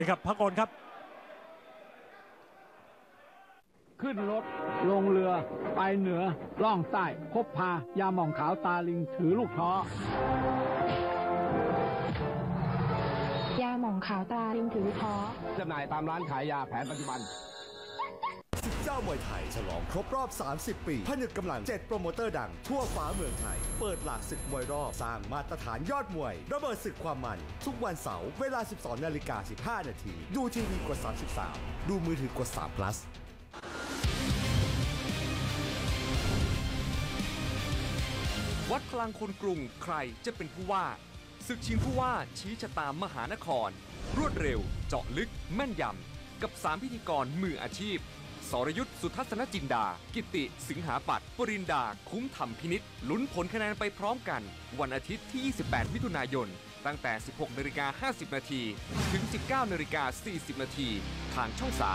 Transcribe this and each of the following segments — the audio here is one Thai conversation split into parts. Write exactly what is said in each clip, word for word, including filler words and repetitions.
ครับพักก่อนครับขึ้นรถลงเรือไปเหนือล่องใต้พบพายาหม่องขาวตาลิงถือลูกท้อยาหม่องขาวตาลิงถือลูกท้อจำหน่ายตามร้านขายยาแผนปัจจุบันศึกเจ้ามวยไทยฉลองครบรอบสามสิบปีผนึกกำลังเจ็ดโปรโมเตอร์ดังทั่วฟ้าเมืองไทยเปิดหลากศึกมวยรอบสร้างมาตรฐานยอดมวยระเบิดศึกความมันทุกวันเสาร์เวลา สิบสองนาฬิกาสิบห้านาทีดูทีวีกดสามสิบสามดูมือถือกดสาม plus วัดพลังคนกรุงใครจะเป็นผู้ว่าศึกชิงผู้ว่าชี้ชะตามหานครรวดเร็วเจาะลึกแม่นยำกับสามพิธีกรมืออาชีพสรยุทธสุทัศนจินดากิติสิงหาปัตย์ปรินดาคุ้มธรรมพินิจลุ้นผลคะแนนไปพร้อมกันวันอาทิตย์ที่ยี่สิบแปดมิถุนายนตั้งแต่ สิบหกนาฬิกาห้าสิบนาทีถึง สิบเก้านาฬิกาสี่สิบนาทีทางช่องสาม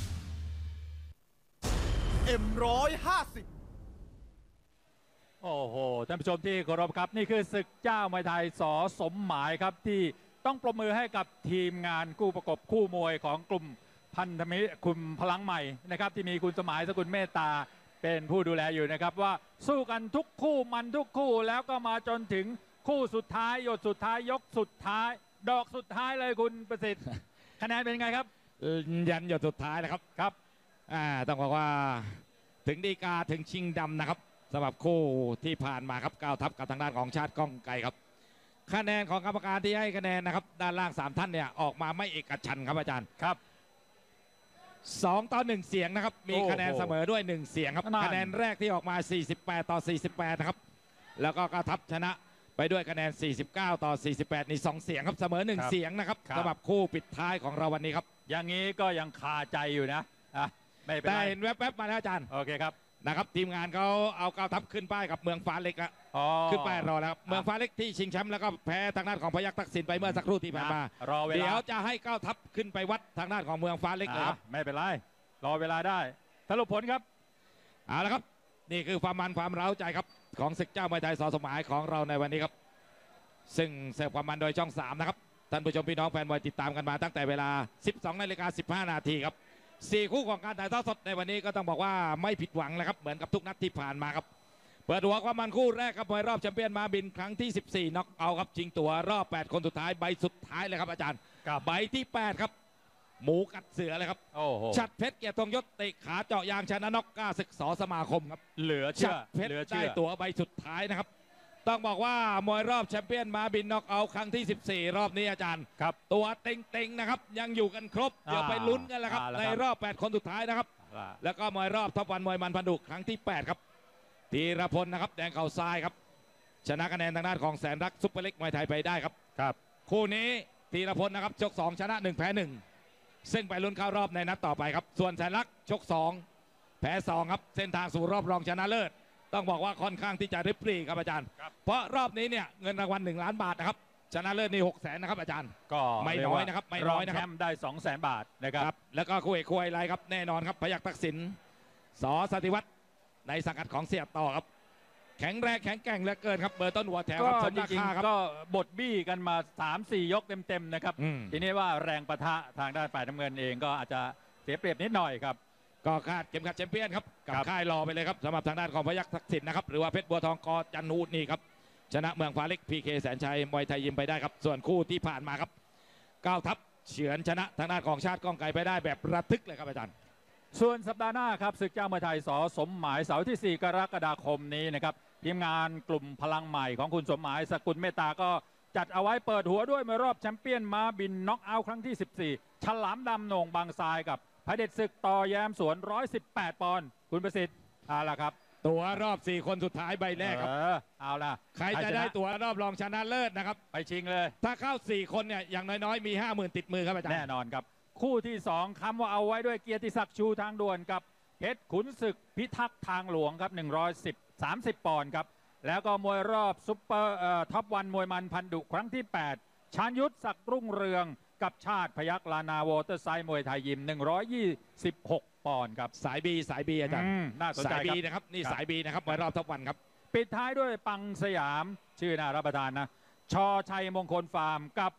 เอ็ม หนึ่งร้อยห้าสิบโอ้โหท่านผู้ชมที่เคารพครับนี่คือศึกเจ้ามวยไทยส.สมหมายครับที่ต้องปรบมือให้กับทีมงานคู่ประกบคู่มวยของกลุ่มพันธมิตรคุมพลังใหม่นะครับที่มีคุณสมายสกุลเมตตาเป็นผู้ดูแลอยู่นะครับว่าสู้กันทุกคู่มันทุกคู่แล้วก็มาจนถึงคู่สุดท้ายหยดสุดท้ายยกสุดท้ายดอกสุดท้ายเลยคุณประสิทธิ์คะแนนเป็นไงครับยันหยดสุดท้ายนะครับครับอ่าต้องบอกว่าถึงดีกาถึงชิงดำนะครับสำหรับคู่ที่ผ่านมาครับก้าวทัพกับทางด้านของชาติก้องไกรครับคะแนนของกรรมการที่ให้คะแนนนะครับด้านล่างสามท่านเนี่ยออกมาไม่เอกฉันท์ครับอาจารย์ครับสองต่อหนึ่งเสียงนะครับมีคะแนนเสมอด้วยหนึ่งเสียงครับคะแนนแรกที่ออกมาสี่สิบแปดต่อสี่สิบแปดนะครับแล้วก็ก้าวทัพชนะไปด้วยคะแนนสี่สิบเก้าต่อสี่สิบแปดนี่สองเสียงครับเสมอหนึ่งเสียงนะครับสำหรับคู่ปิดท้ายของเราวันนี้ครับอย่างนี้ก็ยังคาใจอยู่นะอ่ะไม่เป็นไรแต่เห็นแวบๆมาแล้วอาจารย์โอเคครับนะครับทีมงานเขาเอาก้าวทัพขึ้นป้ายกับเมืองฟ้าเล็กอะขึ้นป้ายรอแล้วเมืองฟ้าเล็กที่ชิงแชมป์แล้วก็แพ้ทางด้านของพยัคฆ์ทักษิณไปเมื่อสักครู่ที่ผ่านมารอเวลาเดี๋ยวจะให้ก้าวทัพขึ้นไปวัดทางด้านของเมืองฟ้าเล็กเลยครับไม่เป็นไรรอเวลาได้สรุปผลครับเอาละครับนี่คือความมันความเร้าใจครับของศึกเจ้ามวยไทยส.สมหมายของเราในวันนี้ครับซึ่งเสิร์ฟความมันโดยช่องสามนะครับท่านผู้ชมพี่น้องแฟนมวยติดตามกันมาตั้งแต่เวลา สิบสองนาฬิกาสิบห้านาทีครับสี่คู่ของการถ่ายทอดสดในวันนี้ก็ต้องบอกว่าไม่ผิดหวังนะครับเหมือนกับทุกนัดที่ผ่านมาครับเปิดหัวความมันคู่แรกครับมวยรอบแชมเปี้ยนมาบินครั้งที่สิบสี่น็อกเอาท์ครับชิงตั๋วรอบแปดคนสุดท้ายใบสุดท้ายเลยครับอาจารย์ใบที่แปดครับหมูกัดเสือเลยครับชัดเพชรเกียรติธงยศเตะขาเจาะยางชนะน็อกกล้าศึกษสมาคมครับเหลือเชื่อเพชรได้ตั๋วใบสุดท้ายนะครับต้องบอกว่ามวยรอบแชมเปี้ยนมาบินน็อกเอาท์ครั้งที่สิบสี่รอบนี้อาจารย์ครับตัวเต็งๆนะครับยังอยู่กันครบเดี๋ยวไปลุ้นกันแหละครับในรอบแปดคนสุดท้ายนะครับแล้วก็มวยรอบท็อปวันมวยมันพันดุครั้งที่แปดครับธีรพลนะครับแดงเข่าซ้ายครับชนะคะแนนทางด้านของแสนรักซุปเปอร์เล็กมวยไทยไปได้ครับครับคู่นี้ธีรพลนะครับชกสองชนะหนึ่งแพ้หนึ่งซึ่งไปลุ้นเข้ารอบในนัดต่อไปครับส่วนแสนรักชกสองแพ้สองครับเส้นทางสู่รอบรองชนะเลิศต้องบอกว่าค่อนข้างที่จะริบหรี่ครับอาจารย์เพราะรอบนี้เนี่ยเงินรางวัลหนึ่งล้านบาทนะครับชนะเลิศนี่หกแสนนะครับอาจารย์ก็ไม่น้อยนะครับไม่น้อยนะครับได้สองแสนบาทนะครับแล้วก็คู่เอกคู่อะไรครับแน่นอนครับพยัคฆ์ทักษิณส.สติวัฒน์ในสังกัดของเสียต่อครับแข็งแรงแข็งแกร่งเหลือเกินครับเบอร์ต้นหัวแถวครับจริงๆก็บทบี้กันมา สามสี่ ยกเต็มๆนะครับทีนี้ว่าแรงปะทะทางด้านฝ่ายน้ำเงินเองก็อาจจะเสียเปรียบนิดหน่อยครับก็คาดเข็มขัดแชมเปี้ยนครับกับค่ายรอไปเลยครับสำหรับทางด้านของพยัคฆ์ทักษิณนะครับหรือว่าเพชรบัวทองกอจันนูนี่ครับชนะเมืองฟ้าเล็กพีเคแสนชัยมวยไทยยิมไปได้ครับส่วนคู่ที่ผ่านมาครับก้าวทัพเฉือนชนะทางด้านของชาติก้องไกรไปได้แบบระทึกเลยครับอาจารย์ส่วนสัปดาห์หน้าครับศึกเจ้ามวยไทยส.สมหมายเสาร์ที่สี่กรกฎาคมนี้นะครับทีมงานกลุ่มพลังใหม่ของคุณสมหมายสกุลเมตตาก็จัดเอาไว้เปิดหัวด้วยมารอบแชมเปี้ยนมาบินน็อกเอาท์ครั้งที่สิบสี่ฉลามดำโหน่งบางทรายกับพระเด็จศึกต่อแย้มสวนหนึ่งร้อยสิบแปดปอนด์คุณประสิทธิ์เอาล่ะครับตั๋วรอบสี่คนสุดท้ายใบแรกครับเออเอาล่ะใครจะได้ตั๋วรอบรองชนะเลิศนะครับไปชิงเลยถ้าเข้าสี่คนเนี่ยอย่างน้อยๆมีห้าหมื่นติดมือครับอาจารย์แน่นอนครับคู่ที่สองคำว่าเอาไว้ด้วยเกียรติศักดิ์ชูทางด่วนกับเพชรขุนศึกพิทักษ์ทางหลวงครับหนึ่งร้อยสิบ สามสิบปอนด์ครับแล้วก็มวยรอบซุปเปอร์เอ่อท็อปวันมวยมันพันดุครั้งที่แปดชาญยุทธศักดิ์รุ่งเรืองกับชาติพยัคฆ์ลานาวอเตอร์ไซด์มวยไทยยิมหนึ่งร้อยยี่สิบหกปอนด์ครับสายบีสายบีอาจารย์น่าสนใจสายบีนะครับนี่สายบีนะครับมวยรอบท็อปวันครับปิดท้ายด้วยปังสยามชื่อน่ารับประทานนะชอชัยมงคลฟาร์มกับเก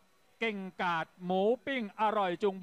เก่งกาดหมูปิ้งอร่อยจุง